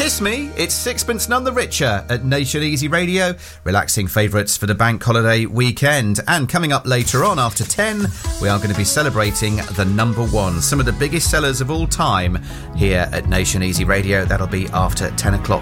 miss me? It's Sixpence None the Richer at Nation Easy Radio, relaxing favourites for the bank holiday weekend. And coming up later on after 10, we are going to be celebrating the number one, some of the biggest sellers of all time here at Nation Easy Radio. That'll be after 10 o'clock